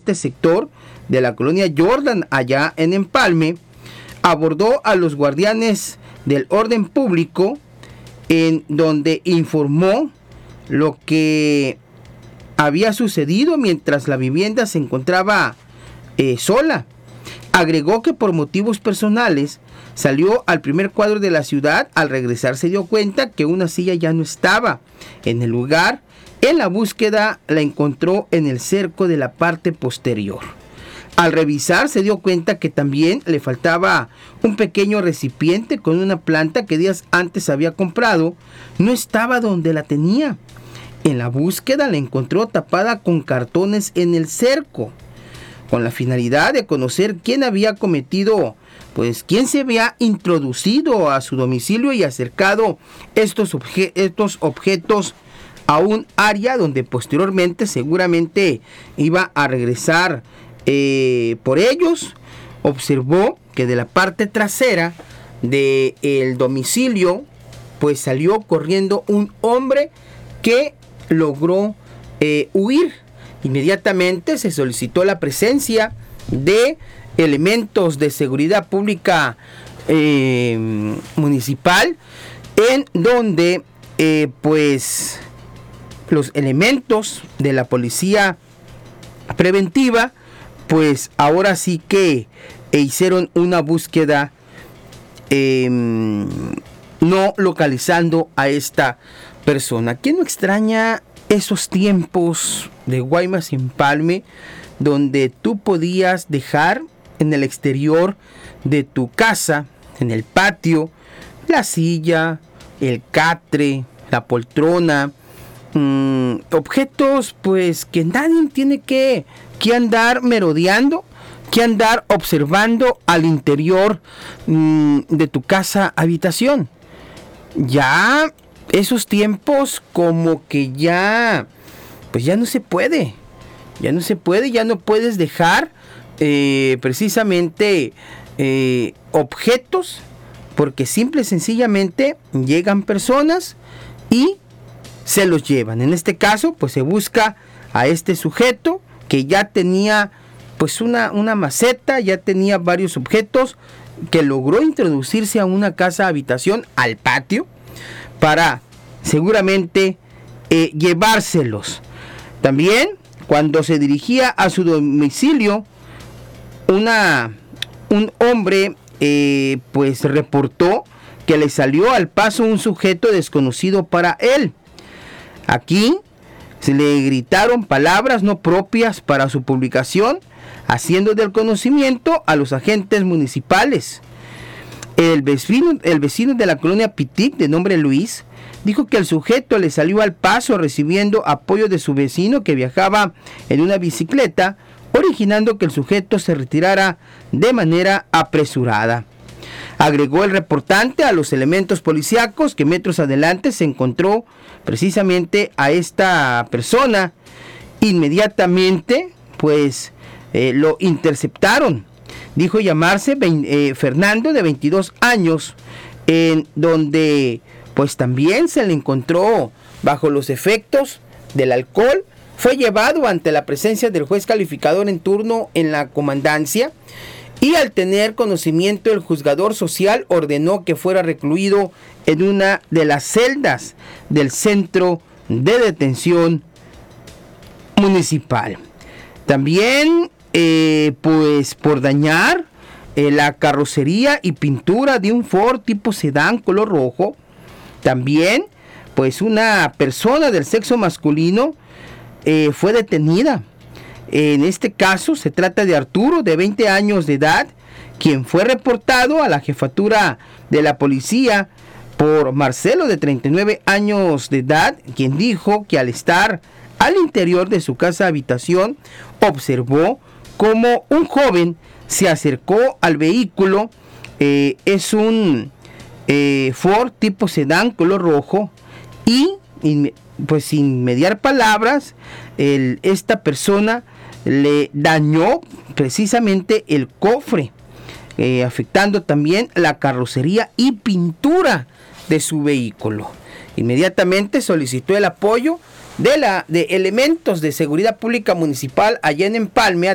este sector de la colonia Jordan, allá en Empalme, abordó a los guardianes del orden público, en donde informó lo que había sucedido mientras la vivienda se encontraba sola. Agregó que por motivos personales salió al primer cuadro de la ciudad. Al regresar se dio cuenta que una silla ya no estaba en el lugar. En la búsqueda la encontró en el cerco de la parte posterior. Al revisar se dio cuenta que también le faltaba un pequeño recipiente con una planta que días antes había comprado. No estaba donde la tenía. En la búsqueda la encontró tapada con cartones en el cerco, con la finalidad de conocer quién había cometido, quién se había introducido a su domicilio y acercado estos objetos a un área donde posteriormente seguramente iba a regresar por ellos. Observó que de la parte trasera del domicilio salió corriendo un hombre que logró huir. Inmediatamente se solicitó la presencia de elementos de seguridad pública municipal, en donde los elementos de la policía preventiva ahora sí que hicieron una búsqueda no localizando a esta persona. ¿Quién no extraña esos tiempos de Guaymas y Empalme, donde tú podías dejar en el exterior de tu casa, en el patio, la silla, el catre, la poltrona, objetos que nadie tiene que andar merodeando, que andar observando al interior de tu casa habitación? Ya esos tiempos como que ya no se puede, ya no puedes dejar precisamente objetos, porque simple y sencillamente llegan personas y se los llevan. En este caso se busca a este sujeto que ya tenía una maceta, ya tenía varios objetos, que logró introducirse a una casa habitación, al patio, para seguramente llevárselos. También cuando se dirigía a su domicilio, un hombre reportó que le salió al paso un sujeto desconocido para él. Aquí se le gritaron palabras no propias para su publicación, haciendo del conocimiento a los agentes municipales. El vecino de la colonia Pitic, de nombre Luis, dijo que el sujeto le salió al paso recibiendo apoyo de su vecino que viajaba en una bicicleta, originando que el sujeto se retirara de manera apresurada. Agregó el reportante a los elementos policíacos que metros adelante se encontró precisamente a esta persona. Inmediatamente lo interceptaron. Dijo llamarse Fernando, de 22 años, en donde también se le encontró bajo los efectos del alcohol. Fue llevado ante la presencia del juez calificador en turno en la comandancia, y al tener conocimiento el juzgador social ordenó que fuera recluido en una de las celdas del centro de detención municipal. También por dañar la carrocería y pintura de un Ford tipo sedán color rojo. También una persona del sexo masculino fue detenida. En este caso se trata de Arturo, de 20 años de edad, quien fue reportado a la jefatura de la policía por Marcelo, de 39 años de edad, quien dijo que al estar al interior de su casa habitación observó como un joven se acercó al vehículo. Es un Ford tipo sedán color rojo, y sin mediar palabras esta persona le dañó precisamente el cofre, afectando también la carrocería y pintura de su vehículo. Inmediatamente solicitó el apoyo de elementos de seguridad pública municipal allá en Empalme,